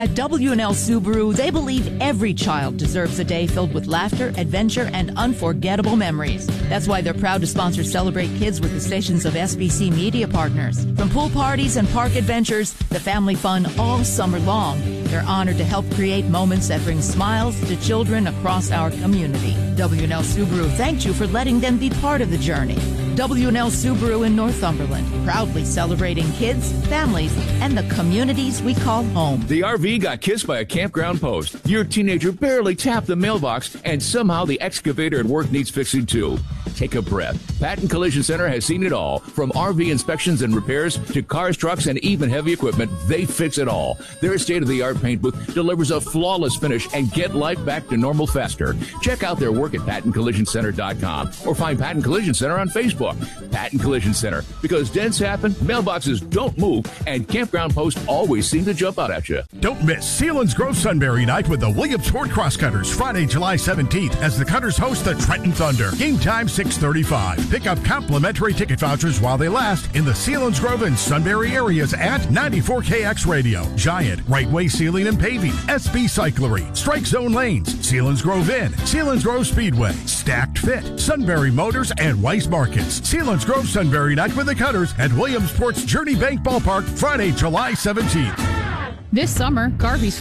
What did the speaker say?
At W&L Subaru, they believe every child deserves a day filled with laughter, adventure, and unforgettable memories. That's why they're proud to sponsor Celebrate Kids with the stations of SBC media partners. From pool parties and park adventures, the family fun all summer long, they're honored to help create moments that bring smiles to children across our community. W&L Subaru thanks you for letting them be part of the journey. W&L Subaru in Northumberland, proudly celebrating kids, families, and the communities we call home. The RV got kissed by a campground post. Your teenager barely tapped the mailbox, and somehow the excavator at work needs fixing too. Take a breath. Patton Collision Center has seen it all. From RV inspections and repairs to cars, trucks, and even heavy equipment, they fix it all. Their state-of-the-art paint booth delivers a flawless finish and get life back to normal faster. Check out their work at PattonCollisionCenter.com or find Patton Collision Center on Facebook. Patton Collision Center, because dents happen, mailboxes don't move, and campground posts always seem to jump out at you. Don't miss Sealands Grove Sunbury Night with the Williamsport Cross Cutters, Friday, July 17th, as the Cutters host the Trenton Thunder. Game time 6:35. Pick up complimentary ticket vouchers while they last in the Sealands Grove and Sunbury areas at 94KX Radio, Giant, Right Way Sealing and Paving, SB Cyclery, Strike Zone Lanes, Sealands Grove Inn, Sealands Grove Speedway, Stacked Fit, Sunbury Motors, and Weiss Markets. Sealands Grove Sunbury Night with the Cutters at Williamsport's Journey Bank Ballpark, Friday, July 17th. This summer, Garvey's